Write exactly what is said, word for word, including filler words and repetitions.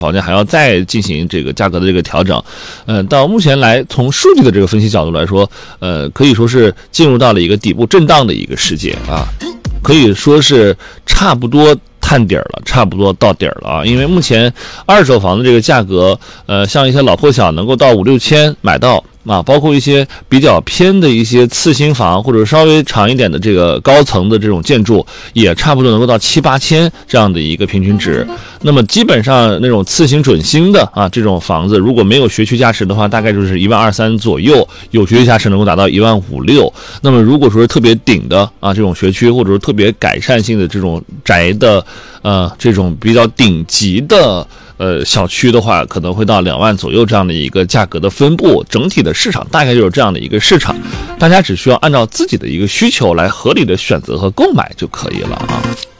房价还要再进行这个价格的这个调整。呃，到目前来，从数据的这个分析角度来说，呃，可以说是进入到了一个底部震荡的一个世界啊，可以说是差不多探底儿了，差不多到底儿了啊。因为目前二手房的这个价格，呃，像一些老破小能够到五六千买到。啊，包括一些比较偏的一些次新房，或者稍微长一点的这个高层的这种建筑，也差不多能够到七八千这样的一个平均值。那么基本上那种次新准新的啊这种房子，如果没有学区加持的话，大概就是一万二三左右；有学区加持能够达到一万五六。那么如果说是特别顶的啊这种学区，或者说特别改善性的这种宅的呃这种比较顶级的。呃，小区的话可能会到两万左右这样的一个价格的分布，整体的市场大概就是这样的一个市场，大家只需要按照自己的一个需求来合理的选择和购买就可以了啊。